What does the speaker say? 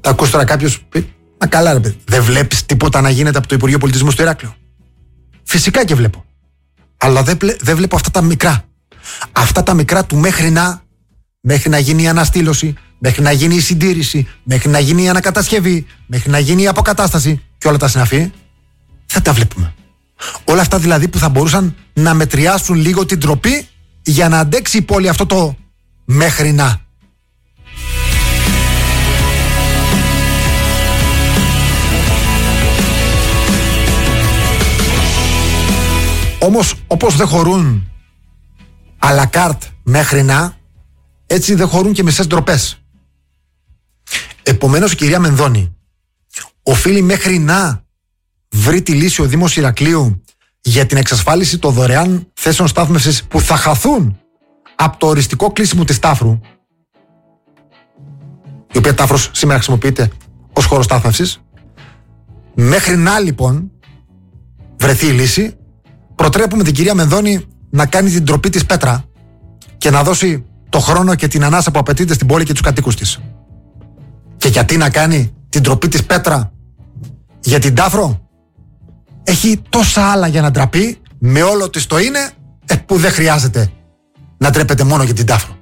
Θα ακούσει τώρα κάποιος πει: μα καλά, ρε παιδί, δεν βλέπεις τίποτα να γίνεται από το Υπουργείο Πολιτισμού στο Ηράκλειο? Φυσικά και βλέπω. Αλλά δεν βλέπω αυτά τα μικρά. Αυτά τα μικρά του μέχρι να γίνει η αναστήλωση, μέχρι να γίνει η συντήρηση, μέχρι να γίνει η ανακατασκευή, μέχρι να γίνει η αποκατάσταση και όλα τα συναφή. Δεν τα βλέπουμε. Όλα αυτά δηλαδή που θα μπορούσαν να μετριάσουν λίγο την ντροπή για να αντέξει η πόλη αυτό το μέχρι να. Όμως όπως δεν χωρούν à la carte μέχρι να, έτσι δεν χωρούν και μισές ντροπές. Επομένως η κυρία Μενδώνη οφείλει μέχρι να βρει τη λύση ο Δήμος Ηρακλείου για την εξασφάλιση των δωρεάν θέσεων στάθμευσης που θα χαθούν από το οριστικό κλείσιμο της Τάφρου, η οποία Τάφρος σήμερα χρησιμοποιείται ως χώρο στάθμευσης. Μέχρι να λοιπόν βρεθεί η λύση, προτρέπουμε την κυρία Μενδώνη να κάνει την ντροπή της πέτρα και να δώσει το χρόνο και την ανάσα που απαιτείται στην πόλη και τους κατοίκους της. Και γιατί να κάνει την ντροπή της πέτρα για την Τάφρο? Έχει τόσα άλλα για να ντραπεί με όλο της το είναι, που δεν χρειάζεται να ντρέπεται μόνο για την Τάφρο.